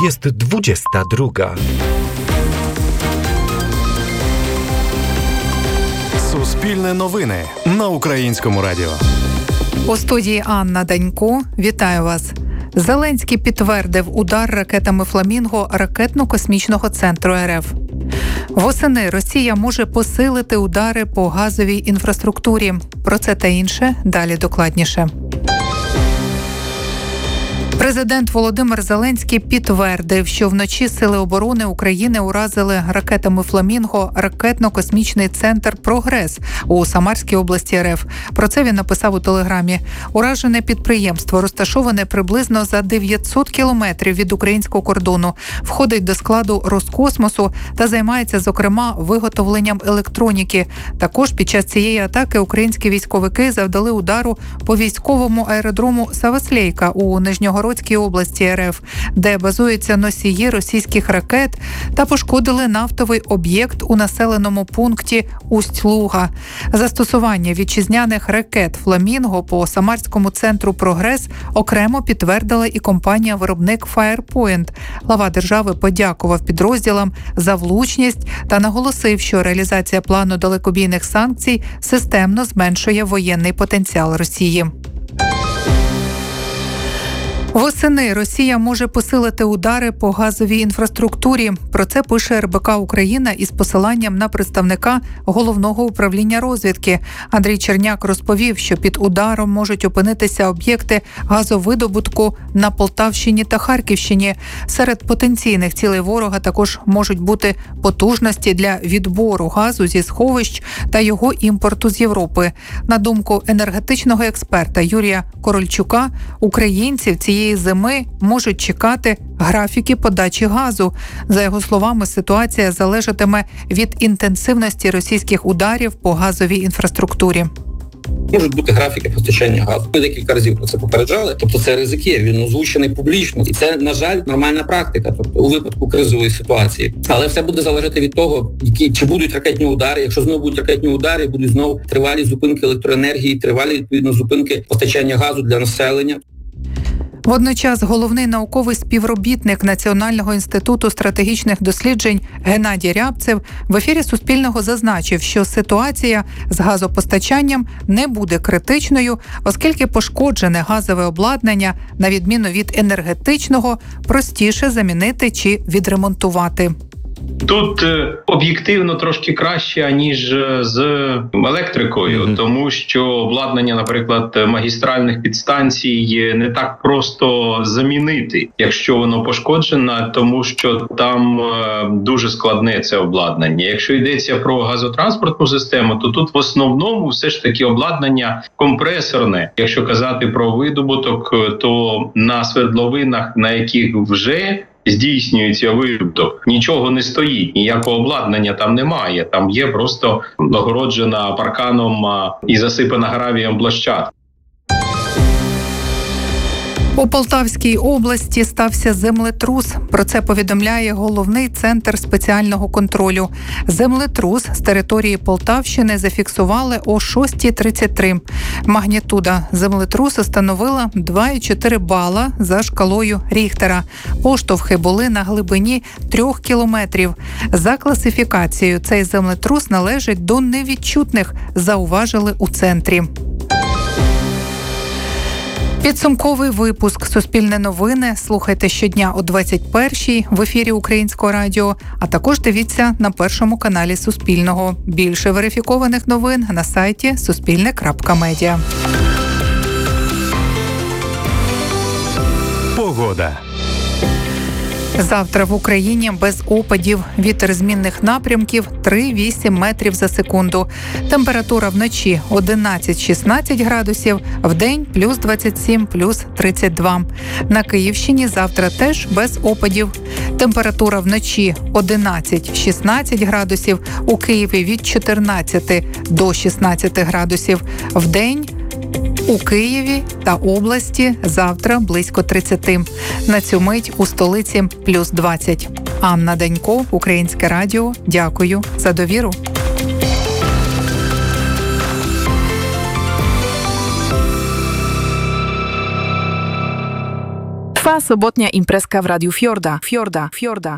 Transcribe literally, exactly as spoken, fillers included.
Jest dwudziesta druga. Суспільне новини на Українському радіо. У студії Анна Данько. Вітаю вас. Зеленський підтвердив удар ракетами «Фламінго» ракетно-космічного центру РФ. Восени Росія може посилити удари по газовій інфраструктурі. Про це та інше далі докладніше. Президент Володимир Зеленський підтвердив, що вночі Сили оборони України уразили ракетами «Фламінго» ракетно-космічний центр «Прогрес» у Самарській області РФ. Про це він написав у Телеграмі. Уражене підприємство розташоване приблизно за дев'ятсот кілометрів від українського кордону, входить до складу Роскосмосу та займається, зокрема, виготовленням електроніки. Також під час цієї атаки українські військовики завдали удару по військовому аеродрому Саваслейка у Нижньогородській області РФ, де базуються носії російських ракет, та пошкодили нафтовий об'єкт у населеному пункті Усть-Луга. Застосування вітчизняних ракет «Фламінго» по Самарському центру «Прогрес» окремо підтвердила і компанія-виробник Firepoint. Глава держави подякував підрозділам за влучність та наголосив, що реалізація плану далекобійних санкцій системно зменшує воєнний потенціал Росії. Восени Росія може посилити удари по газовій інфраструктурі. Про це пише ер бе ка «Україна» із посиланням на представника Головного управління розвідки. Андрій Черняк розповів, що під ударом можуть опинитися об'єкти газовидобутку на Полтавщині та Харківщині. Серед потенційних цілей ворога також можуть бути потужності для відбору газу зі сховищ та його імпорту з Європи. На думку енергетичного експерта Юрія Корольчука, українців цієї зими можуть чекати графіки подачі газу. За його словами, ситуація залежатиме від інтенсивності російських ударів по газовій інфраструктурі. Можуть бути графіки постачання газу. Ми декілька разів про це попереджали. Тобто це ризик є, він озвучений публічно. І це, на жаль, нормальна практика, тобто у випадку кризової ситуації. Але все буде залежати від того, які, чи будуть ракетні удари. Якщо знову будуть ракетні удари, будуть знову тривалі зупинки електроенергії, тривалі, відповідно, зупинки постачання газу для населення. Водночас головний науковий співробітник Національного інституту стратегічних досліджень Геннадій Рябцев в ефірі Суспільного зазначив, що ситуація з газопостачанням не буде критичною, оскільки пошкоджене газове обладнання, на відміну від енергетичного, простіше замінити чи відремонтувати. Тут е, об'єктивно трошки краще, ніж з електрикою, mm-hmm. тому що обладнання, наприклад, магістральних підстанцій не так просто замінити, якщо воно пошкоджено, тому що там е, дуже складне це обладнання. Якщо йдеться про газотранспортну систему, то тут в основному все ж таки обладнання компресорне. Якщо казати про видобуток, то на свердловинах, на яких вже здійснюється видобуток, нічого не стоїть, ніякого обладнання там немає. Там є просто огороджена парканом і засипана гравієм площадка. У Полтавській області стався землетрус. Про це повідомляє головний центр спеціального контролю. Землетрус з території Полтавщини зафіксували о шоста тридцять три. Магнітуда землетрусу становила два цілих чотири бала за шкалою Ріхтера. Поштовхи були на глибині трьох кілометрів. За класифікацією цей землетрус належить до невідчутних, зауважили у центрі. Підсумковий випуск «Суспільне новини» слухайте щодня о двадцять першій в ефірі Українського радіо, а також дивіться на першому каналі Суспільного. Більше верифікованих новин на сайті суспільне крапка медіа. Погода. Завтра в Україні без опадів. Вітер змінних напрямків три-вісім метрів за секунду. Температура вночі одинадцять-шістнадцять градусів, вдень плюс двадцять сім, плюс тридцять два. На Київщині завтра теж без опадів. Температура вночі одинадцять-шістнадцять градусів, у Києві від чотирнадцяти до шістнадцяти градусів, вдень у Києві та області завтра близько тридцяти. На цю мить у столиці плюс двадцять. Анна Данько, Українське радіо. Дякую за довіру. Trwa sobotnia imprezka w Radiu Fiorda. Fiorda, Fiorda.